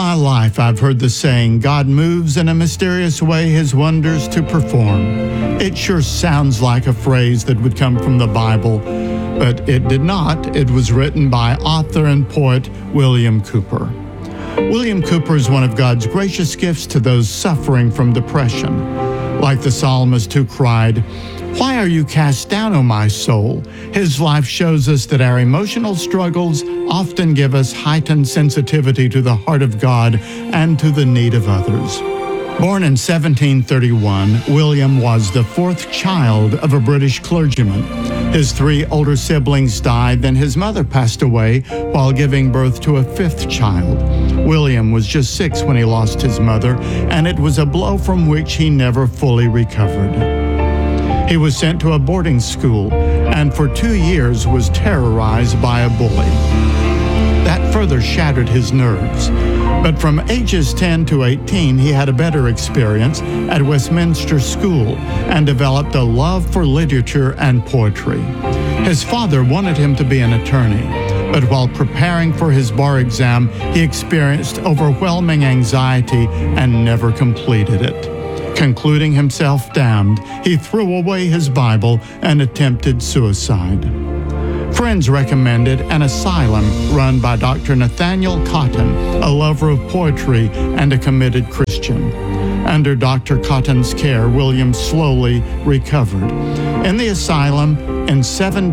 my life, I've heard the saying, God moves in a mysterious way his wonders to perform. It sure sounds like a phrase that would come from the Bible, but it did not. It was written by author and poet William Cowper. William Cowper is one of God's gracious gifts to those suffering from depression. Like the psalmist who cried, "Why are you cast down, O my soul?" His life shows us that our emotional struggles often give us heightened sensitivity to the heart of God and to the need of others. Born in 1731, William was the fourth child of a British clergyman. His three older siblings died, then his mother passed away while giving birth to a fifth child. William was just 6 when he lost his mother, and it was a blow from which he never fully recovered. He was sent to a boarding school and for 2 years was terrorized by a bully. That further shattered his nerves. But from ages 10 to 18, he had a better experience at Westminster School and developed a love for literature and poetry. His father wanted him to be an attorney, but while preparing for his bar exam, he experienced overwhelming anxiety and never completed it. Concluding himself damned, he threw away his Bible and attempted suicide. Friends recommended an asylum run by Dr. Nathaniel Cotton, a lover of poetry and a committed Christian. Under Dr. Cotton's care, William slowly recovered. In the asylum, in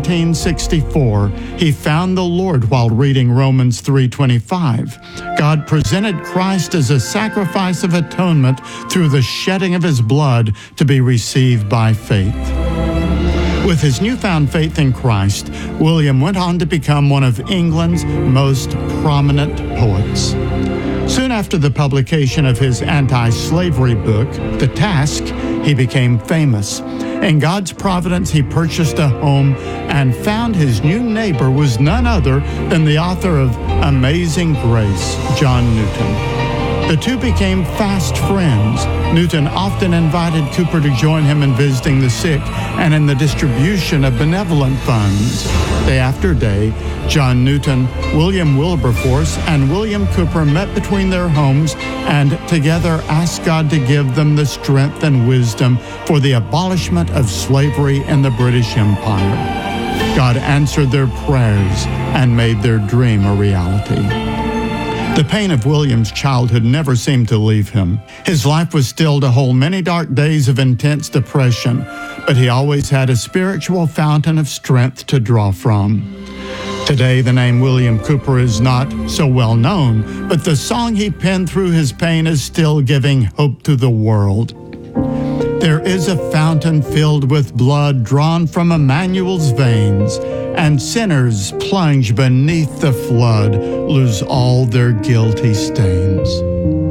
1764, he found the Lord while reading Romans 3:25. God presented Christ as a sacrifice of atonement through the shedding of his blood to be received by faith. With his newfound faith in Christ, William went on to become one of England's most prominent poets. Soon after the publication of his anti-slavery book, The Task, he became famous. In God's providence, he purchased a home and found his new neighbor was none other than the author of Amazing Grace, John Newton. The two became fast friends. Newton often invited Cowper to join him in visiting the sick and in the distribution of benevolent funds. Day after day, John Newton, William Wilberforce, and William Cowper met between their homes and together asked God to give them the strength and wisdom for the abolishment of slavery in the British Empire. God answered their prayers and made their dream a reality. The pain of William's childhood never seemed to leave him. His life was still to hold many dark days of intense depression, but he always had a spiritual fountain of strength to draw from. Today, the name William Cowper is not so well known, but the song he penned through his pain is still giving hope to the world. There is a fountain filled with blood drawn from Emmanuel's veins, and sinners plunge beneath the flood lose all their guilty stains.